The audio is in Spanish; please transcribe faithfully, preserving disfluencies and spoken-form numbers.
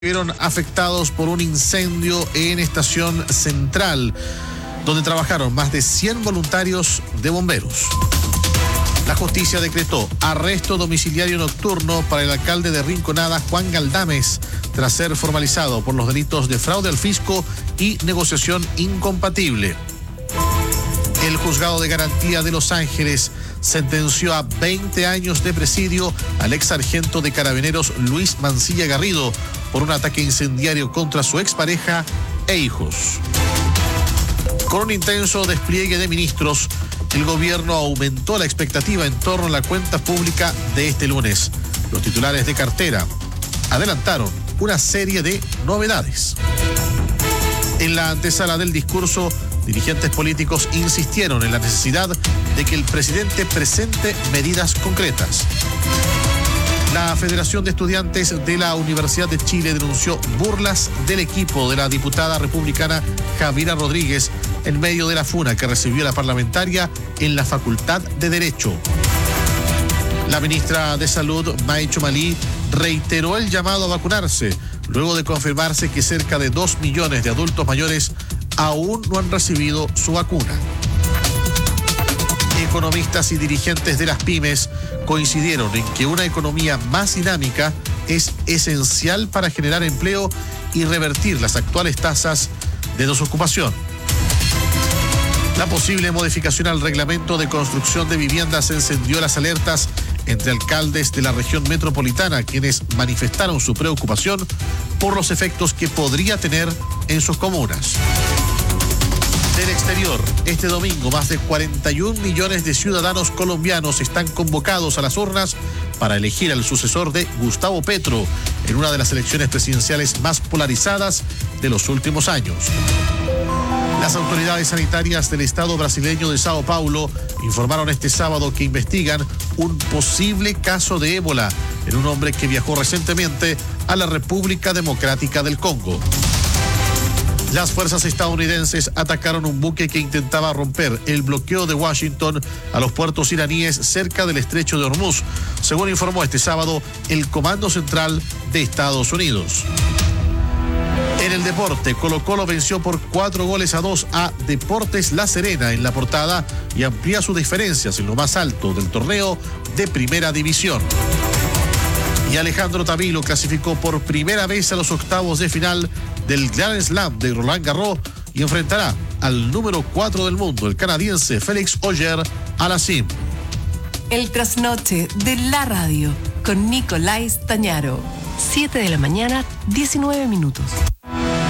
Fueron afectados por un incendio en Estación Central, donde trabajaron más de cien voluntarios de bomberos. La justicia decretó arresto domiciliario nocturno para el alcalde de Rinconada, Juan Galdames, tras ser formalizado por los delitos de fraude al fisco y negociación incompatible. El juzgado de garantía de Los Ángeles sentenció a veinte años de presidio al ex sargento de carabineros Luis Mancilla Garrido por un ataque incendiario contra su expareja e hijos. Con un intenso despliegue de ministros, el gobierno aumentó la expectativa en torno a la cuenta pública de este lunes. Los titulares de cartera adelantaron una serie de novedades. En la antesala del discurso, dirigentes políticos insistieron en la necesidad de que el presidente presente medidas concretas. La Federación de Estudiantes de la Universidad de Chile denunció burlas del equipo de la diputada republicana Javiera Rodríguez en medio de la funa que recibió la parlamentaria en la Facultad de Derecho. La ministra de Salud, May Chomalí, reiteró el llamado a vacunarse, luego de confirmarse que cerca de dos millones de adultos mayores aún no han recibido su vacuna. Economistas y dirigentes de las pymes coincidieron en que una economía más dinámica es esencial para generar empleo y revertir las actuales tasas de desocupación. La posible modificación al reglamento de construcción de viviendas encendió las alertas entre alcaldes de la región metropolitana, quienes manifestaron su preocupación por los efectos que podría tener en sus comunas. Del exterior, este domingo más de cuarenta y un millones de ciudadanos colombianos están convocados a las urnas para elegir al sucesor de Gustavo Petro en una de las elecciones presidenciales más polarizadas de los últimos años. Las autoridades sanitarias del estado brasileño de Sao Paulo informaron este sábado que investigan un posible caso de ébola en un hombre que viajó recientemente a la República Democrática del Congo. Las fuerzas estadounidenses atacaron un buque que intentaba romper el bloqueo de Washington a los puertos iraníes cerca del estrecho de Hormuz, según informó este sábado el Comando Central de Estados Unidos. En el deporte, Colo-Colo venció por cuatro goles a dos a Deportes La Serena en la Portada y amplía sus diferencias en lo más alto del torneo de Primera División. Y Alejandro Tavilo clasificó por primera vez a los octavos de final del Grand Slam de Roland Garros y enfrentará al número cuatro del mundo, el canadiense Félix Auger-Aliassime. El trasnoche de la radio con Nicolás Tañaro. siete de la mañana, diecinueve minutos.